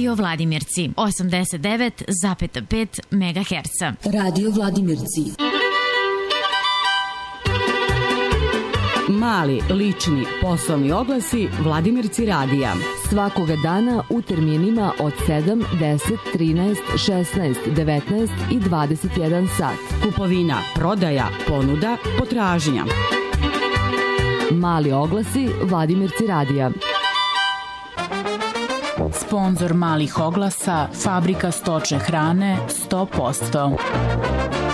Radio Vladimirci 89,5 MHz. Radio Vladimirci. Mali, lični, poslovni oglasi Vladimirci radija. Svakoga dana u terminima od 7, 10, 13, 16, 19 i 21 sat. Kupovina, prodaja, ponuda, potražnja. Mali oglasi Vladimirci radija. Sponzor malih oglasa, Fabrika stočne hrane 100%.